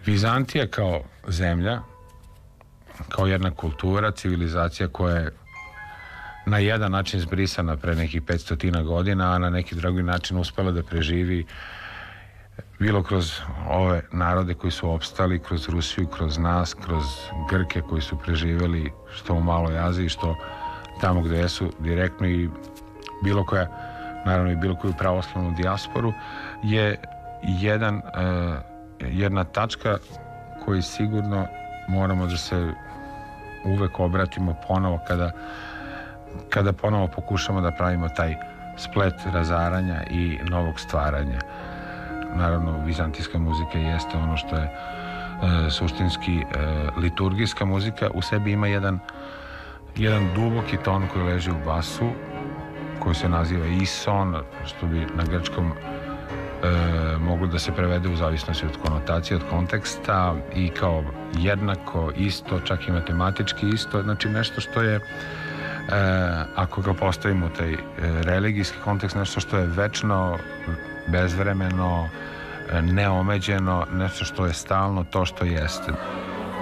Vizantija kao zemlja, kao jedna kultura, civilizacija koja je na jedan način zbrisana pre nekih 500 godina, a na neki drugi način uspela da preživi bilo kroz ove narode koji su opstali, kroz Rusiju, kroz nas, kroz Grke koji su preživeli što u Maloj Aziji, što tamo gde jesu direktno, i bilo koja, naravno i bilo koju pravoslavnu dijasporu, je jedna tačka koji sigurno moramo da se uvek obratimo ponovo kada ponovo pokušamo da pravimo taj splet razaranja i novog stvaranja. Naravno, vizantijska muzika jeste ono što je suštinski liturgijska muzika. U sebi ima jedan duboki ton koji leži u basu, koji se naziva ison, što bi na grčkom moglo da se prevede u zavisnosti od konotacije, od konteksta, i kao jednako, isto, čak i matematički isto. Znači nešto što je, ako ga postavimo u taj religijski kontekst, nešto što je večno, bezvremeno, neomeđeno, nešto što je stalno, to što jeste.